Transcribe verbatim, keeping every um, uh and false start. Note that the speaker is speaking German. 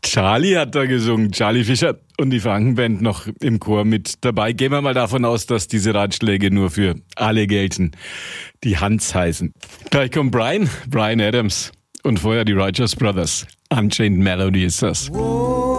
Charlie hat da gesungen, Charlie Fischer und die Frankenband noch im Chor mit dabei. Gehen wir mal davon aus, dass diese Ratschläge nur für alle gelten, die Hans heißen. Gleich kommt Brian, Brian Adams und vorher die Righteous Brothers. Unchained Melody ist das.